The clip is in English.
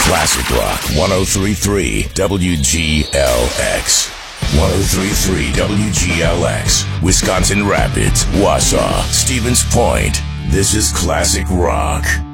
Classic Rock 1033 WGLX. 1033 WGLX. Wisconsin Rapids, Wausau, Stevens Point. This is Classic Rock.